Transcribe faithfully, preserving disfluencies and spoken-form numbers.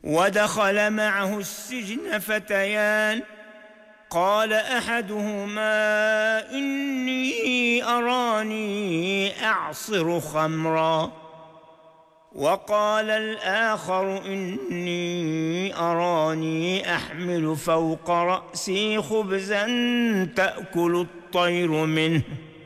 ودخل معه السجن فتيان، قال أحدهما إني أراني أعصر خمرا، وقال الآخر إني أراني أحمل فوق رأسي خبزا تأكل الطير منه